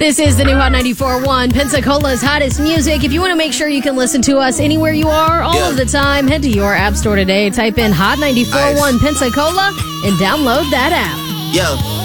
This is the new Hot 94.1, Pensacola's hottest music. If you want to make sure you can listen to us anywhere you are, all of the time, head to your app store today. Type in Hot 94.1 Pensacola and download that app. Yo.